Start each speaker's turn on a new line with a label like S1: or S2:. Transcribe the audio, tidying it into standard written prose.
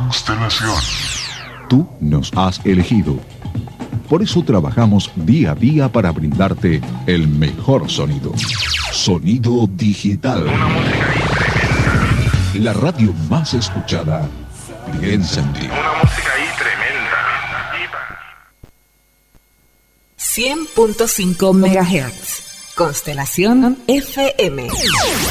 S1: Constelación.
S2: Tú nos has elegido. Por eso trabajamos día a día para brindarte el mejor sonido. Sonido digital.
S1: Una música ahí tremenda.
S2: La radio más escuchada. Piensa en ti.
S1: Una música ahí tremenda.
S3: 100.5 MHz. Constelación FM.